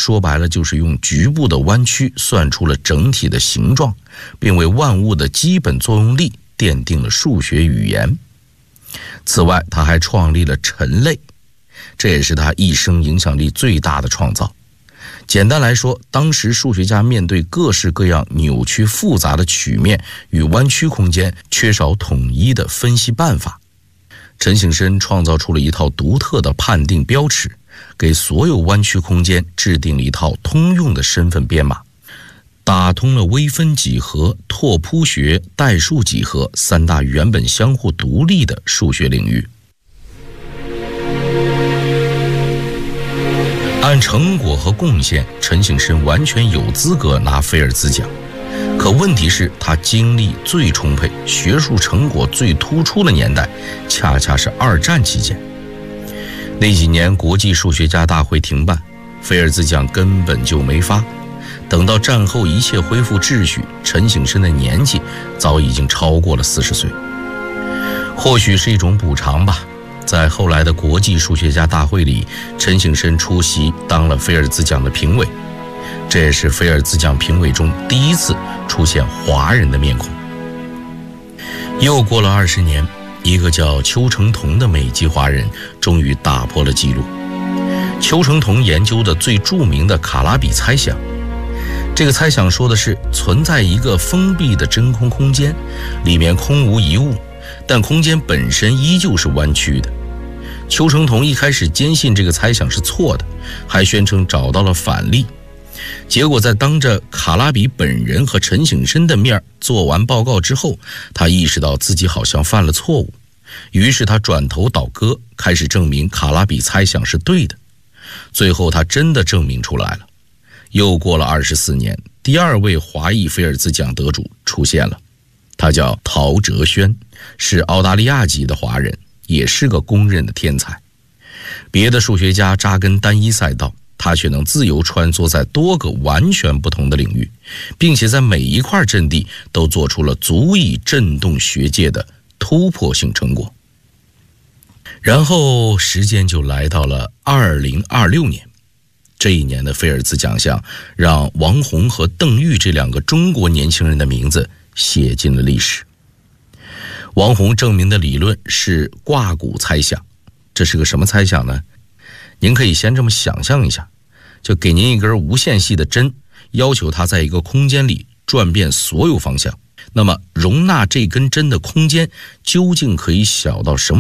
说白了就是用局部的弯曲算出了整体的形状，并为万物的基本作用力奠定了数学语言。此外，他还创立了陈类，这也是他一生影响力最大的创造。简单来说，当时数学家面对各式各样扭曲复杂的曲面与弯曲空间，缺少统一的分析办法。陈省身创造出了一套独特的判定标尺，给所有弯曲空间制定了一套通用的身份编码，打通了微分几何、拓扑学、代数几何三大原本相互独立的数学领域。按成果和贡献，陈省身完全有资格拿菲尔兹奖。可问题是，他精力最充沛、学术成果最突出的年代，恰恰是二战期间。那几年国际数学家大会停办，菲尔兹奖根本就没发。等到战后一切恢复秩序，陈省身的年纪早已经超过了40岁。或许是一种补偿吧，在后来的国际数学家大会里，陈省身出席当了菲尔兹奖的评委。这也是菲尔兹奖评委中第一次出现华人的面孔。又过了20年，一个叫邱成桐的美籍华人终于打破了记录。邱成桐研究的最著名的卡拉比猜想，这个猜想说的是存在一个封闭的真空空间，里面空无一物，但空间本身依旧是弯曲的。邱成桐一开始坚信这个猜想是错的，还宣称找到了反例。结果在当着卡拉比本人和陈省身的面做完报告之后，他意识到自己好像犯了错误，于是他转头倒戈，开始证明卡拉比猜想是对的。最后他真的证明出来了。又过了24年，第二位华裔菲尔兹奖得主出现了，他叫陶哲轩，是澳大利亚籍的华人，也是个公认的天才。别的数学家扎根单一赛道，他却能自由穿梭在多个完全不同的领域，并且在每一块阵地都做出了足以震动学界的突破性成果。然后时间就来到了2026年，这一年的菲尔兹奖项让王洪和邓玉这两个中国年轻人的名字写进了历史。王洪证明的理论是卦骨猜想，这是个什么猜想呢？您可以先这么想象一下，就给您一根无限细的针，要求它在一个空间里转遍所有方向，那么容纳这根针的空间究竟可以小到什么